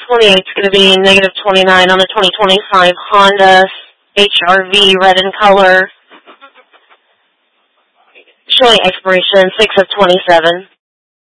28 is going to be negative 29 on the 2025 Honda HR-V, red in color, showing expiration 6 of 27.